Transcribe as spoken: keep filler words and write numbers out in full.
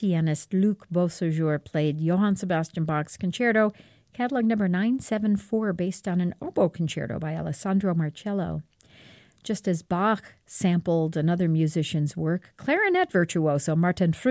pianist Luc Beausejour played Johann Sebastian Bach's Concerto, catalog number nine seven four, based on an oboe concerto by Alessandro Marcello. Just as Bach sampled another musician's work, clarinet virtuoso Martin